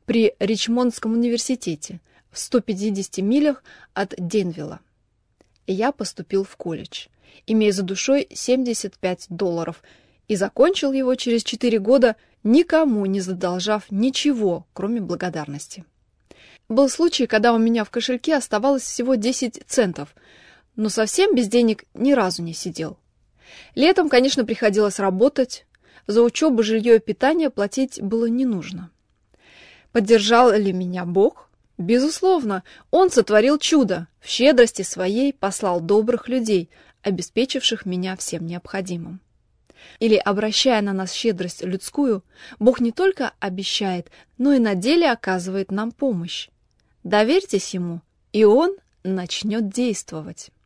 при Ричмондском университете в 150 милях от Денвилла. И я поступил в колледж, имея за душой $75, и закончил его через 4 года, никому не задолжав ничего, кроме благодарности. Был случай, когда у меня в кошельке оставалось всего 10 центов, но совсем без денег ни разу не сидел. Летом, конечно, приходилось работать, за учебу, жилье и питание платить было не нужно. Поддержал ли меня Бог? Безусловно, Он сотворил чудо, в щедрости своей послал добрых людей, обеспечивших меня всем необходимым. Или, обращая на нас щедрость людскую, Бог не только обещает, но и на деле оказывает нам помощь. Доверьтесь Ему, и Он начнет действовать.